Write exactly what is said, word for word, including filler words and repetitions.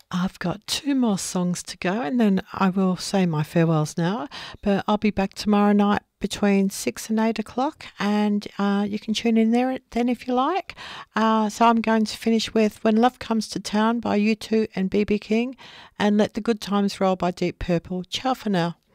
I've got two more songs to go and then I will say my farewells now. But I'll be back tomorrow night between six and eight o'clock, and uh, you can tune in there then if you like. Uh, so I'm going to finish with When Love Comes to Town by U two and B B King, and Let the Good Times Roll by Deep Purple. Ciao for now.